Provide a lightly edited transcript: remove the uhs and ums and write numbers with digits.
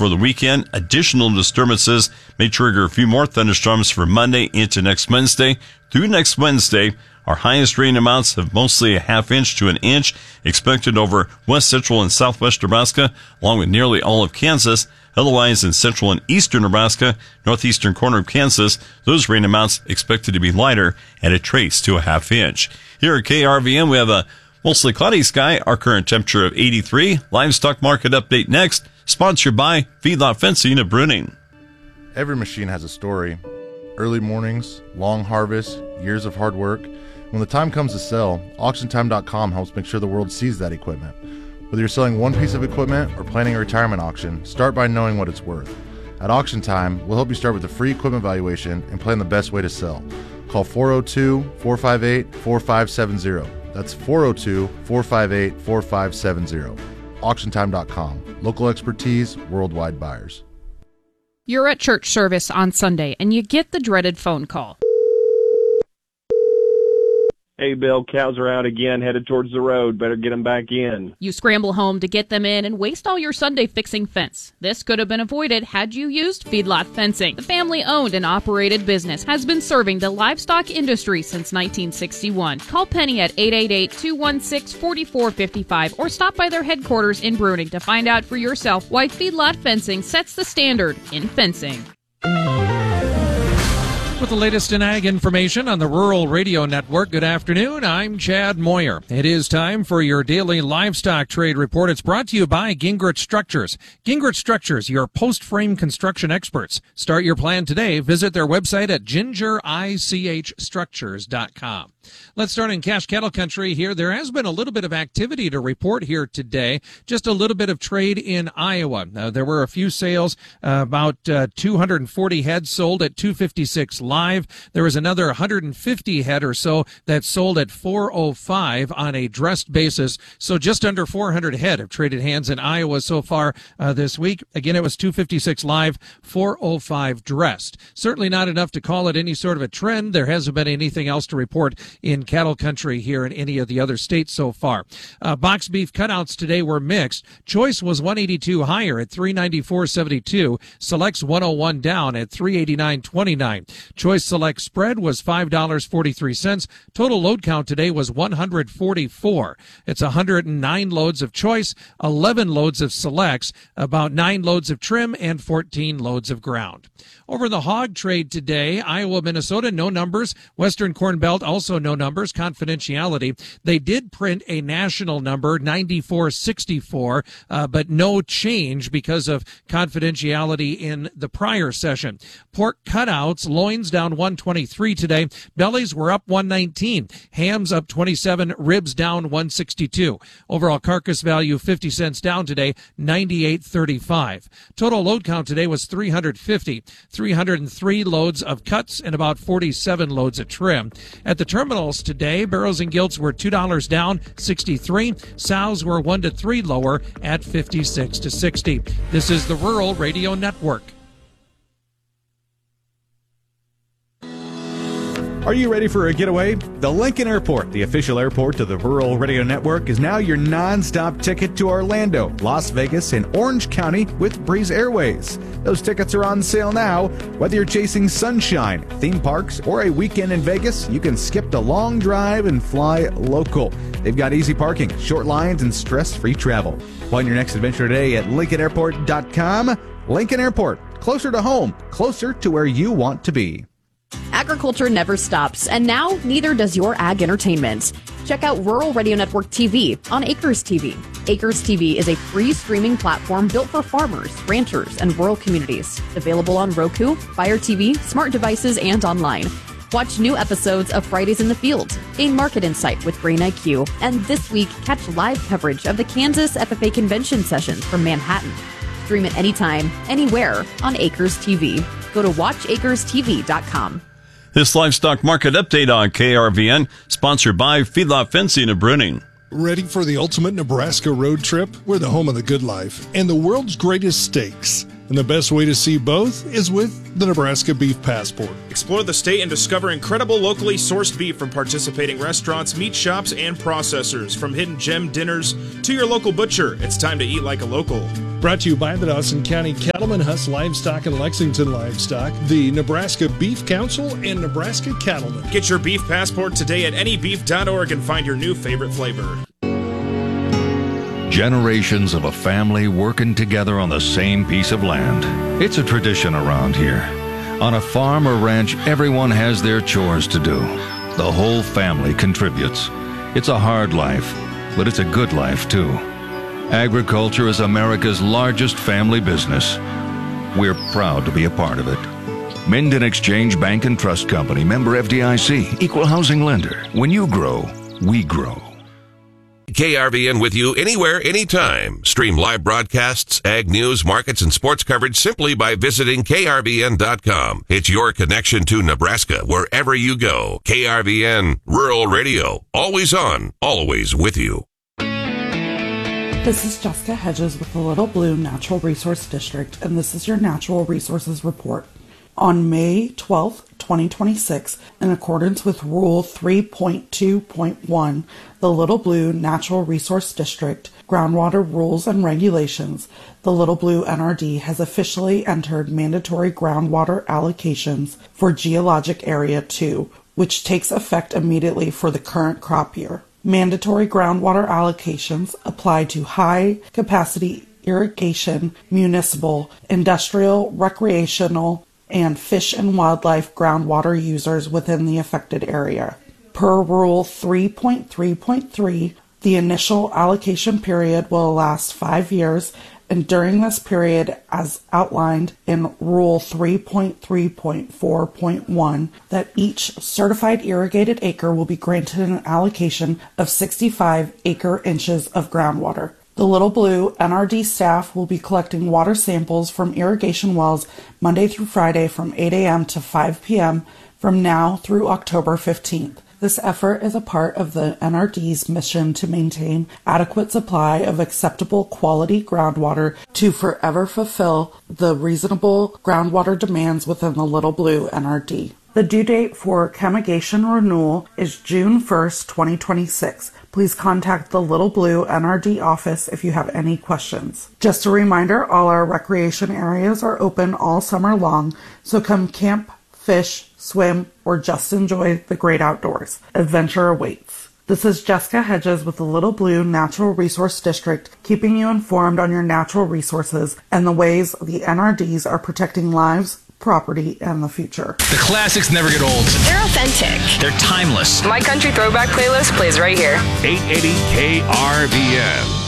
for the weekend. Additional disturbances may trigger a few more thunderstorms for Monday into next Wednesday. Through next Wednesday, our highest rain amounts have mostly a ½ inch to an inch expected over west central and southwest Nebraska, along with nearly all of Kansas. Otherwise, in central and eastern Nebraska, northeastern corner of Kansas, those rain amounts expected to be lighter at a trace to a ½ inch. Here at KRVN, we have a mostly cloudy sky, our current temperature of 83. Livestock market update next, sponsored by Feedlot Fencing of Bruning. Every machine has a story. Early mornings, long harvests, years of hard work. When the time comes to sell, AuctionTime.com helps make sure the world sees that equipment. Whether you're selling one piece of equipment or planning a retirement auction, start by knowing what it's worth. At Auction Time, we'll help you start with a free equipment valuation and plan the best way to sell. Call 402-458-4570. That's 402-458-4570. AuctionTime.com. Local expertise, worldwide buyers. You're at church service on Sunday and you get the dreaded phone call. Hey, Bill, cows are out again, headed towards the road. Better get them back in. You scramble home to get them in and waste all your Sunday fixing fence. This could have been avoided had you used Feedlot Fencing. The family-owned and operated business has been serving the livestock industry since 1961. Call Penny at 888-216-4455 or stop by their headquarters in Bruning to find out for yourself why Feedlot Fencing sets the standard in fencing. With the latest in ag information on the Rural Radio Network, good afternoon. I'm Chad Moyer. It is time for your daily livestock trade report. It's brought to you by Gingrich Structures. Gingrich Structures, your post-frame construction experts. Start your plan today. Visit their website at gingerichstructures.com. Let's start in cash cattle country here. There has been a little bit of activity to report here today. Just a little bit of trade in Iowa. There were a few sales, about 240 heads sold at $256 live. There was another 150 head or so that sold at $405 on a dressed basis. So just under 400 head have traded hands in Iowa so far this week. Again, it was $256 live, $405 dressed. Certainly not enough to call it any sort of a trend. There hasn't been anything else to report in cattle country here in any of the other states so far. Box beef cutouts today were mixed. Choice was 182 higher at 394.72. Selects 101 down at 389.29. Choice Select spread was $5.43. Total load count today was 144. It's 109 loads of Choice, 11 loads of Selects, about 9 loads of trim, and 14 loads of ground. Over the hog trade today, Iowa, Minnesota, no numbers. Western Corn Belt, also no numbers. Confidentiality. They did print a national number, 94.64, but no change because of confidentiality in the prior session. Pork cutouts, loins down 123 today. Bellies were up 119. Hams up 27. Ribs down 162. Overall carcass value 50 cents down today, 98.35. Total load count today was 350. 303 loads of cuts and about 47 loads of trim. At the terminals today, barrels and gilts were $2 down, 63. Sows were 1 to 3 lower at 56 to 60. This is the Rural Radio Network. Are you ready for a getaway? The Lincoln Airport, the official airport of the Rural Radio Network, is now your non-stop ticket to Orlando, Las Vegas, and Orange County with Breeze Airways. Those tickets are on sale now. Whether you're chasing sunshine, theme parks, or a weekend in Vegas, you can skip the long drive and fly local. They've got easy parking, short lines, and stress-free travel. Plan your next adventure today at LincolnAirport.com. Lincoln Airport, closer to home, closer to where you want to be. Agriculture never stops, and now neither does your ag entertainment. Check out Rural Radio Network TV on Acres TV. Acres TV is a free streaming platform built for farmers, ranchers, and rural communities. Available on Roku, Fire TV, smart devices, and online. Watch new episodes of Fridays in the Field, gain market insight with Grain IQ, and this week catch live coverage of the Kansas FFA convention sessions from Manhattan. Stream it anytime, anywhere on Acres TV. Go to watchacrestv.com. This livestock market update on KRVN, sponsored by Feedlot Fencing of Bruning. Ready for the ultimate Nebraska road trip? We're the home of the good life and the world's greatest steaks. And the best way to see both is with the Nebraska Beef Passport. Explore the state and discover incredible locally sourced beef from participating restaurants, meat shops, and processors. From hidden gem dinners to your local butcher, it's time to eat like a local. Brought to you by the Dawson County Cattlemen, Huss Livestock, and Lexington Livestock, the Nebraska Beef Council, and Nebraska Cattlemen. Get your beef passport today at anybeef.org and find your new favorite flavor. Generations of a family working together on the same piece of land. It's a tradition around here. On a farm or ranch, everyone has their chores to do. The whole family contributes. It's a hard life, but it's a good life too. Agriculture is America's largest family business. We're proud to be a part of it. Minden Exchange Bank and Trust Company, member FDIC, equal housing lender. When you grow, we grow. KRVN with you anywhere, anytime. Stream live broadcasts, ag news, markets, and sports coverage simply by visiting KRVN.com. It's your connection to Nebraska wherever you go. KRVN, Rural Radio, always on, always with you. This is Jessica Hedges with the Little Blue Natural Resource District, and this is your Natural Resources Report. On May 12th, 2026, in accordance with Rule 3.2.1, the Little Blue Natural Resource District Groundwater Rules and Regulations, the Little Blue NRD has officially entered mandatory groundwater allocations for Geologic Area 2, which takes effect immediately for the current crop year. Mandatory groundwater allocations apply to high-capacity irrigation, municipal, industrial, recreational, and fish and wildlife groundwater users within the affected area. Per Rule 3.3.3, the initial allocation period will last 5 years, and during this period, as outlined in Rule 3.3.4.1, that each certified irrigated acre will be granted an allocation of 65 acre inches of groundwater. The Little Blue NRD staff will be collecting water samples from irrigation wells Monday through Friday from 8 a.m. to 5 p.m. from now through October 15th. This effort is a part of the NRD's mission to maintain adequate supply of acceptable quality groundwater to forever fulfill the reasonable groundwater demands within the Little Blue NRD. The due date for chemigation renewal is June 1st, 2026. Please contact the Little Blue NRD office if you have any questions. Just a reminder, all our recreation areas are open all summer long, so come camp, fish, swim, or just enjoy the great outdoors. Adventure awaits. This is Jessica Hedges with the Little Blue Natural Resource District, keeping you informed on your natural resources and the ways the NRDs are protecting lives, property, and the future. The classics never get old. They're authentic. They're timeless. My Country Throwback playlist plays right here. 880 KRVN.